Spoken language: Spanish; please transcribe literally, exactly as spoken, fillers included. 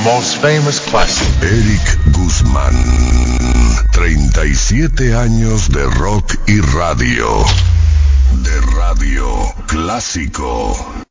most famous classic. Eric Guzmán, treinta y siete años de rock y radio. De Radio Clásico.